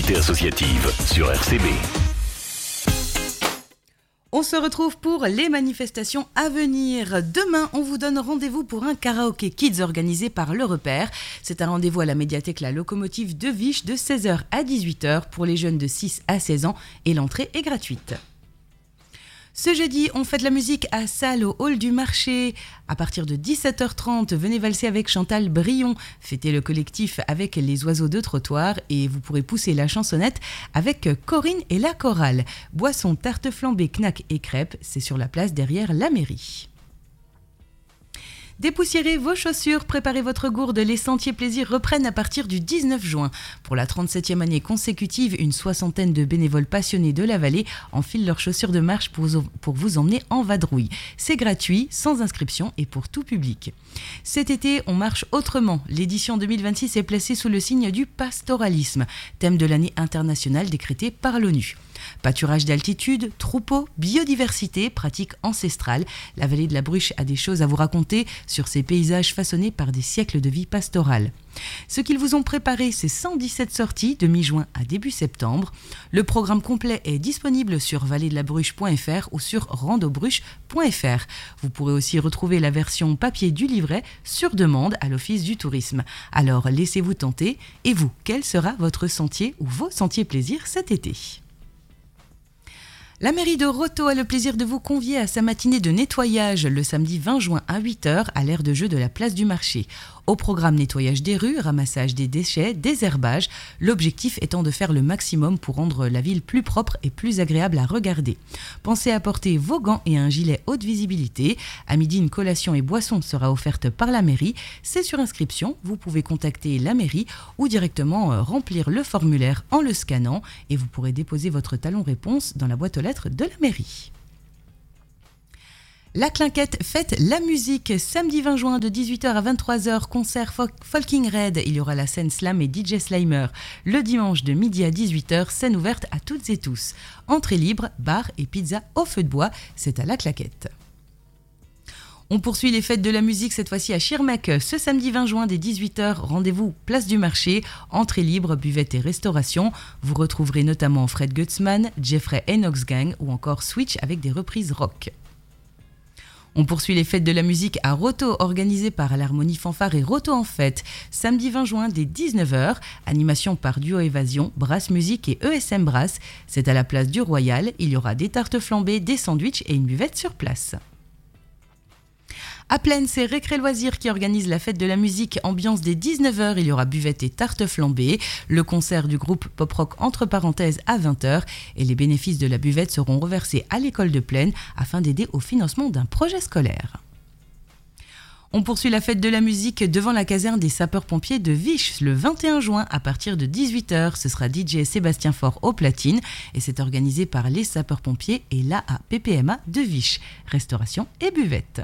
l'actualité associative sur RCB. On se retrouve pour les manifestations à venir. Demain, on vous donne rendez-vous pour un karaoké kids organisé par Le Repère. C'est un rendez-vous à la médiathèque La Locomotive de Viche de 16h à 18h pour les jeunes de 6 à 16 ans et l'entrée est gratuite. Ce jeudi, on fête la musique à Salles, au hall du marché. À partir de 17h30, venez valser avec Chantal Brion. Fêtez le collectif avec les oiseaux de trottoir et vous pourrez pousser la chansonnette avec Corinne et la chorale. Boissons, tarte flambée, knack et crêpes, c'est sur la place derrière la mairie. Dépoussiérez vos chaussures, préparez votre gourde. Les sentiers plaisir reprennent à partir du 19 juin. Pour la 37e année consécutive, une soixantaine de bénévoles passionnés de la vallée enfilent leurs chaussures de marche pour vous emmener en vadrouille. C'est gratuit, sans inscription et pour tout public. Cet été, on marche autrement. L'édition 2026 est placée sous le signe du pastoralisme, thème de l'année internationale décrétée par l'ONU. Pâturage d'altitude, troupeaux, biodiversité, pratiques ancestrales. La vallée de la Bruche a des choses à vous raconter sur ces paysages façonnés par des siècles de vie pastorale. Ce qu'ils vous ont préparé, c'est 117 sorties de mi-juin à début septembre. Le programme complet est disponible sur valledeLaBruche.fr ou sur randobruche.fr. Vous pourrez aussi retrouver la version papier du livret sur demande à l'Office du tourisme. Alors laissez-vous tenter. Et vous, quel sera votre sentier ou vos sentiers plaisir cet été ? La mairie de Roto a le plaisir de vous convier à sa matinée de nettoyage le samedi 20 juin à 8h à l'aire de jeu de la place du marché. Au programme nettoyage des rues, ramassage des déchets, désherbage, l'objectif étant de faire le maximum pour rendre la ville plus propre et plus agréable à regarder. Pensez à porter vos gants et un gilet haute visibilité. À midi, une collation et boisson sera offerte par la mairie. C'est sur inscription, vous pouvez contacter la mairie ou directement remplir le formulaire en le scannant et vous pourrez déposer votre talon réponse dans la boîte aux lettres de la mairie. La Clinquette fête la musique. Samedi 20 juin de 18h à 23h, concert Folking Red. Il y aura la scène slam et DJ Slimer. Le dimanche de midi à 18h, scène ouverte à toutes et tous. Entrée libre, bar et pizza au feu de bois. C'est à La Claquette. On poursuit les fêtes de la musique cette fois-ci à Schirmeck. Ce samedi 20 juin dès 18h, rendez-vous place du marché, entrée libre, buvette et restauration. Vous retrouverez notamment Fred Gutzmann, Jeffrey Enox Gang ou encore Switch avec des reprises rock. On poursuit les fêtes de la musique à Roto, organisées par l'Harmonie Fanfare et Roto en Fête. Samedi 20 juin dès 19h, animation par Duo Évasion, Brass Musique et ESM Brass. C'est à la place du Royal. Il y aura des tartes flambées, des sandwichs et une buvette sur place. À Plaine, c'est Récré Loisirs qui organise la fête de la musique. Ambiance dès 19h, il y aura buvette et tartes flambées. Le concert du groupe pop-rock entre parenthèses à 20h. Et les bénéfices de la buvette seront reversés à l'école de Plaine afin d'aider au financement d'un projet scolaire. On poursuit la fête de la musique devant la caserne des sapeurs-pompiers de Viche le 21 juin à partir de 18h. Ce sera DJ Sébastien Faure aux platines et c'est organisé par les sapeurs-pompiers et l'AAPPMA de Viche. Restauration et buvette.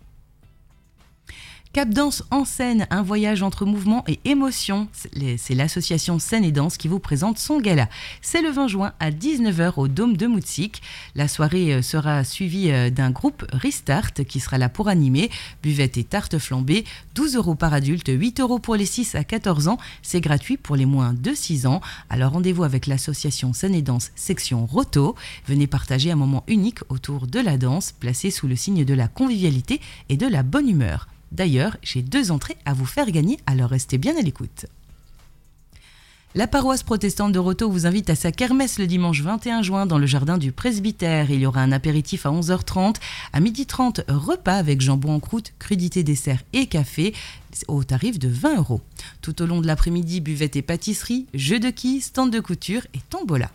Cap Danse en scène, un voyage entre mouvement et émotion. C'est l'association Scène et Danse qui vous présente son gala. C'est le 20 juin à 19h au Dôme de Moutsik. La soirée sera suivie d'un groupe Restart qui sera là pour animer. Buvette et tarte flambée, 12 € par adulte, 8 € pour les 6 à 14 ans. C'est gratuit pour les moins de 6 ans. Alors rendez-vous avec l'association Scène et Danse section Roto. Venez partager un moment unique autour de la danse, placé sous le signe de la convivialité et de la bonne humeur. D'ailleurs, j'ai 2 entrées à vous faire gagner, alors restez bien à l'écoute. La paroisse protestante de Roto vous invite à sa kermesse le dimanche 21 juin dans le jardin du presbytère. Il y aura un apéritif à 11h30. À 12h30, repas avec jambon en croûte, crudité dessert et café au tarif de 20 €. Tout au long de l'après-midi, buvette et pâtisserie, jeux de quilles, stand de couture et tombola.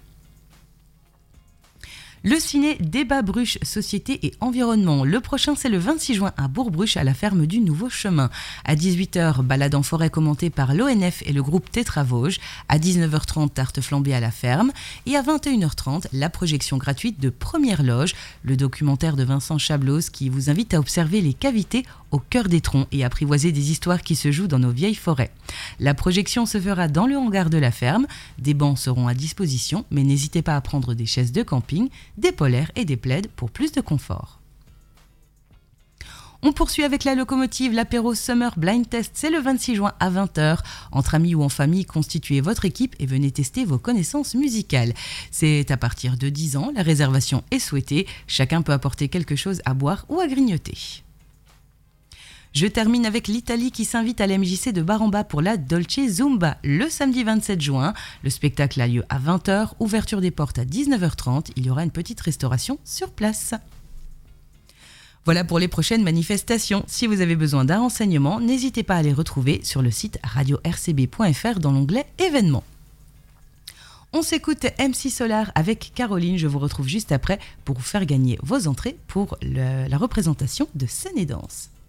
Le ciné Débat Bruche, Société et Environnement. Le prochain, c'est le 26 juin à Bourg-Bruche, à la ferme du Nouveau Chemin. À 18h, balade en forêt commentée par l'ONF et le groupe Tétra Vosges. À 19h30, tarte flambée à la ferme. Et à 21h30, la projection gratuite de Première Loge, le documentaire de Vincent Chablos qui vous invite à observer les cavités au cœur des troncs et apprivoiser des histoires qui se jouent dans nos vieilles forêts. La projection se fera dans le hangar de la ferme. Des bancs seront à disposition, mais n'hésitez pas à prendre des chaises de camping, des polaires et des plaids pour plus de confort. On poursuit avec la locomotive, l'apéro Summer Blind Test, c'est le 26 juin à 20h. Entre amis ou en famille, constituez votre équipe et venez tester vos connaissances musicales. C'est à partir de 10 ans, la réservation est souhaitée, chacun peut apporter quelque chose à boire ou à grignoter. Je termine avec l'Italie qui s'invite à la MJC de Bar-en-Bas pour la Dolce Zumba le samedi 27 juin. Le spectacle a lieu à 20h, ouverture des portes à 19h30. Il y aura une petite restauration sur place. Voilà pour les prochaines manifestations. Si vous avez besoin d'un renseignement, n'hésitez pas à les retrouver sur le site radio-rcb.fr dans l'onglet événements. On s'écoute MC Solar avec Caroline. Je vous retrouve juste après pour vous faire gagner vos entrées pour la représentation de Scène et Danse.